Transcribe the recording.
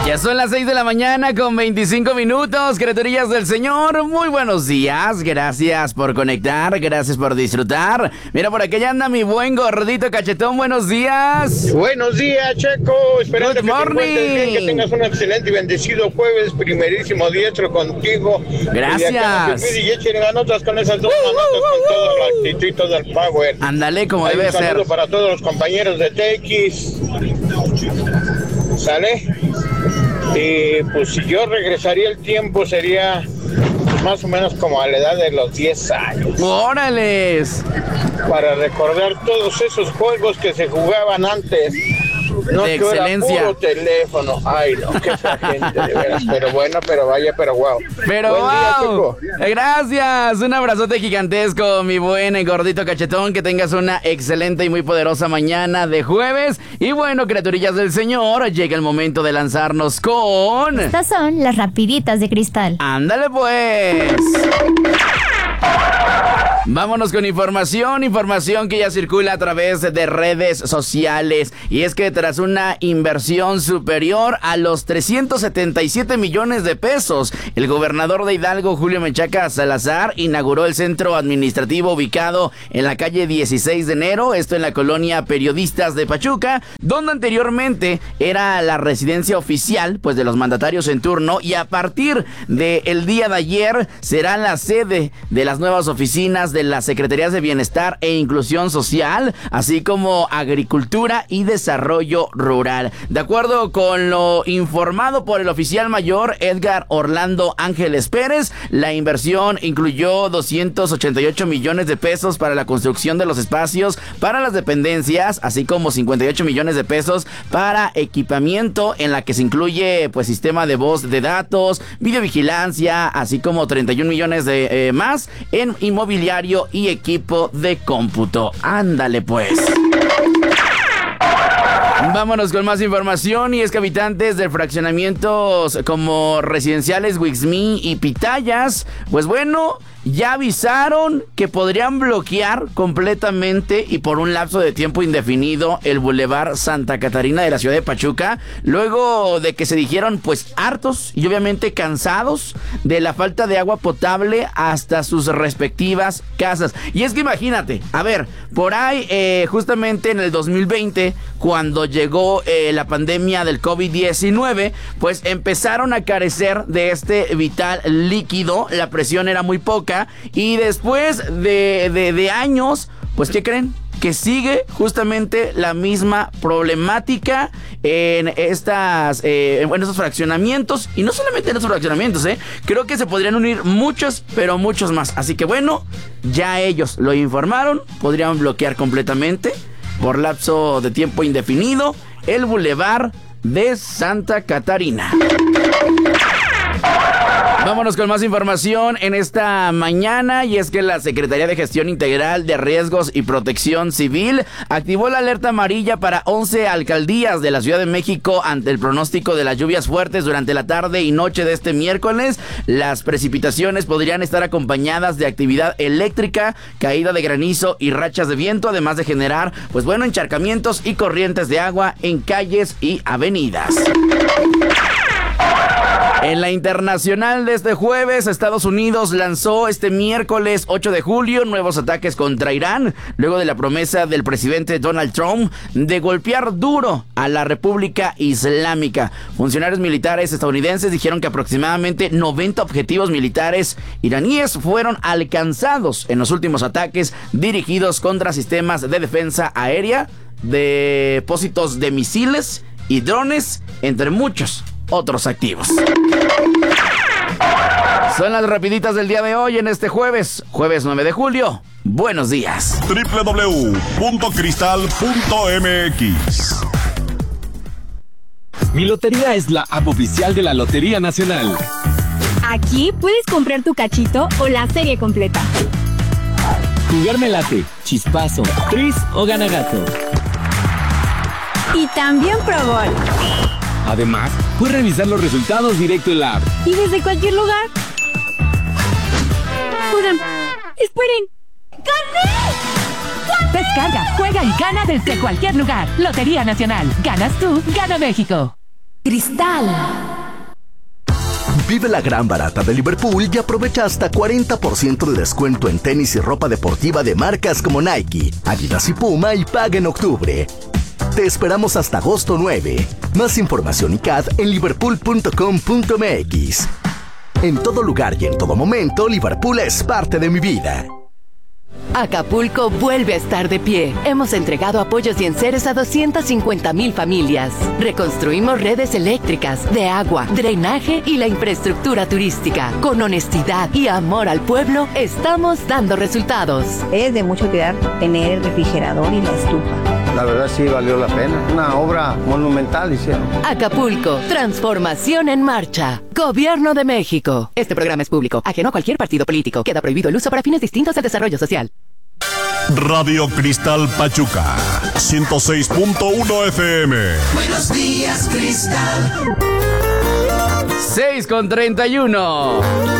Ya son las 6 de la mañana con 25 minutos, criaturillas del Señor. Muy buenos días, gracias por conectar, gracias por disfrutar. Mira, por aquí ya anda mi buen gordito cachetón, buenos días. Buenos días, Checo. Esperando que te encuentres bien, que tengas un excelente y bendecido jueves, primerísimo diestro contigo. Gracias. Y echen ganotas con esas dos manotas, con toda la actitud y todo el power. Ándale, como Hay debe un ser. saludo para todos los compañeros de TX. ¿Sale? Y pues si yo regresaría el tiempo sería más o menos como a la edad de los 10 años. ¡Órales! Para recordar todos esos juegos que se jugaban antes. No, de que excelencia. Era puro teléfono. Ay, no, que esa gente, de veras. Pero bueno, pero vaya, pero wow. Pero Buen día, wow, Checo. gracias, un abrazote gigantesco, mi buen gordito cachetón, que tengas una excelente y muy poderosa mañana de jueves. Y bueno, criaturillas del Señor, llega el momento de lanzarnos con... Estas son las rapiditas de cristal. ¡Ándale pues! Vámonos con información que ya circula a través de redes sociales. Y es que tras una inversión superior a los 377 millones de pesos, el gobernador de Hidalgo, Julio Menchaca Salazar, inauguró el centro administrativo ubicado en la calle 16 de enero, esto en la colonia Periodistas de Pachuca, donde anteriormente era la residencia oficial pues de los mandatarios en turno, y a partir del día de ayer será la sede de las nuevas oficinas de las Secretarías de Bienestar e Inclusión Social, así como Agricultura y Desarrollo Rural. De acuerdo con lo informado por el oficial mayor Edgar Orlando Ángeles Pérez, la inversión incluyó 288 millones de pesos para la construcción de los espacios para las dependencias, así como 58 millones de pesos para equipamiento, en la que se incluye pues sistema de voz de datos, videovigilancia, así como 31 millones de más en inmobiliario y equipo de cómputo. Ándale pues. Vámonos con más información, y es que habitantes de fraccionamientos como residenciales Wixmí y Pitayas, pues bueno, ya avisaron que podrían bloquear completamente y por un lapso de tiempo indefinido el Boulevard Santa Catarina de la ciudad de Pachuca, luego de que se dijeron pues hartos y obviamente cansados de la falta de agua potable hasta sus respectivas casas. Y es que imagínate, a ver, por ahí justamente en el 2020, cuando llegó la pandemia del COVID-19, pues empezaron a carecer de este vital líquido, la presión era muy poca, y después de años, pues ¿qué creen? Que sigue justamente la misma problemática en estos fraccionamientos, y no solamente en estos fraccionamientos, creo que se podrían unir muchos, pero muchos más. Así que bueno, ya ellos lo informaron, podrían bloquear completamente por lapso de tiempo indefinido el Boulevard de Santa Catarina. Vámonos con más información en esta mañana, y es que la Secretaría de Gestión Integral de Riesgos y Protección Civil activó la alerta amarilla para 11 alcaldías de la Ciudad de México ante el pronóstico de las lluvias fuertes durante la tarde y noche de este miércoles. Las precipitaciones podrían estar acompañadas de actividad eléctrica, caída de granizo y rachas de viento, además de generar, pues bueno, encharcamientos y corrientes de agua en calles y avenidas. En la internacional de este jueves, Estados Unidos lanzó este miércoles 8 de julio nuevos ataques contra Irán, luego de la promesa del presidente Donald Trump de golpear duro a la República Islámica. Funcionarios militares estadounidenses dijeron que aproximadamente 90 objetivos militares iraníes fueron alcanzados en los últimos ataques dirigidos contra sistemas de defensa aérea, depósitos de misiles y drones, entre muchos otros activos. Son las rapiditas del día de hoy en este jueves 9 de julio. Buenos días. www.cristal.mx. Mi Lotería es la app oficial de la Lotería Nacional. Aquí puedes comprar tu cachito o la serie completa. Jugar me late, chispazo, tris o ganagato. Y también Pro Bowl. Además, puedes revisar los resultados directo en la app. Y desde cualquier lugar. Oigan, esperen. ¡Gané! Descarga, juega y gana desde cualquier lugar. Lotería Nacional. Ganas tú, gana México. Cristal. Vive la gran barata de Liverpool y aprovecha hasta 40% de descuento en tenis y ropa deportiva de marcas como Nike, Adidas y Puma y paga en octubre. Te esperamos hasta agosto 9. Más información y CAD en liverpool.com.mx. En todo lugar y en todo momento, Liverpool es parte de mi vida. Acapulco vuelve a estar de pie. Hemos entregado apoyos y enseres a 250,000 familias. Reconstruimos redes eléctricas, de agua, drenaje y la infraestructura turística. Con honestidad y amor al pueblo, estamos dando resultados. Es de mucha utilidad tener el refrigerador y la estufa. La verdad sí valió la pena. Una obra monumental hicieron. Acapulco, transformación en marcha. Gobierno de México. Este programa es público, ajeno a cualquier partido político. Queda prohibido el uso para fines distintos al desarrollo social. Radio Cristal Pachuca, 106.1 FM. Buenos días, Cristal. 6:31.